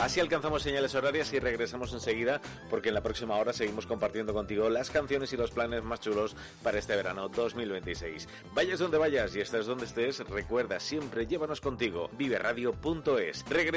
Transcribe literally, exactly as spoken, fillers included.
Así alcanzamos señales horarias y regresamos enseguida, porque en la próxima hora seguimos compartiendo contigo las canciones y los planes más chulos para este verano dos mil veintiséis. Vayas donde vayas y estés donde estés, recuerda, siempre llévanos contigo. vive radio punto es.